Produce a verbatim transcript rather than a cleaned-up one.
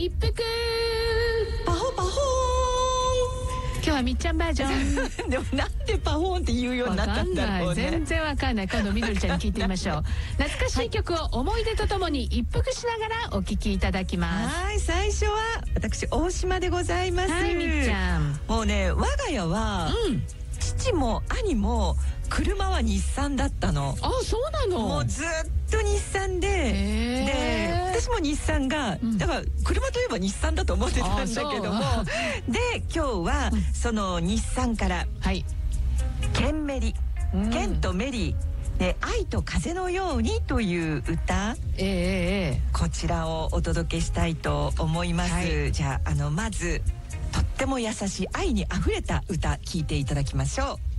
一服。 パホパホ今日はみっちゃんバージョーンでもなんでパホーンって言うようになったんだろうね。 全然わかんない。今度みどりちゃんに聞いてみましょう。懐かしい曲を思い出とともに一服しながらお聴きいただきます。 はい、最初は私大島でございます。 はい、みっちゃん。 もうね、我が家は、うん、父も兄も車は日産だったの。 あ、そうなの。 もうずっと日産で、で私も日産が、うん、だから車といえば日産だと思ってたんだけどもで今日はその日産から、はい、ケンメリ、うん、ケンとメリーで愛と風のようにという歌、えー、こちらをお届けしたいと思います、はい、じゃあ、あのまずとっても優しい愛にあふれた歌聴いていただきましょう。